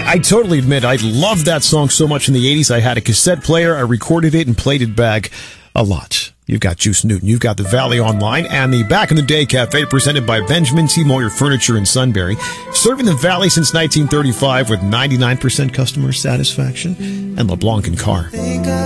I totally admit I loved that song so much in the 80s. I had a cassette player. I recorded it and played it back a lot. You've got Juice Newton. You've got the Valley Online and the Back in the Day Cafe presented by Benjamin T. Moyer Furniture in Sunbury. Serving the Valley since 1935 with 99% customer satisfaction. And LeBlanc and Carr.